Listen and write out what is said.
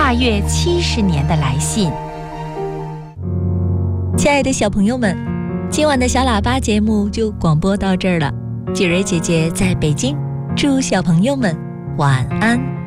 跨越70年的来信。 亲爱的小朋友们，今晚的小喇叭节目就广播到这儿了。雪蕊姐姐在北京，祝小朋友们晚安。